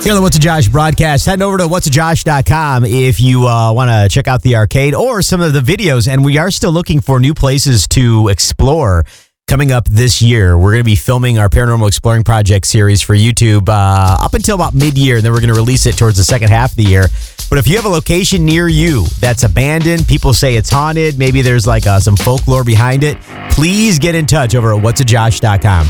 Here on the What's a Josh broadcast, head over to whatsajosh.com if you want to check out the arcade or some of the videos. And we are still looking for new places to explore coming up this year. We're going to be filming our Paranormal Exploring Project series for YouTube up until about mid-year, and then we're going to release it towards the second half of the year. But if you have a location near you that's abandoned, people say it's haunted, maybe there's like some folklore behind it, please get in touch over at whatsajosh.com.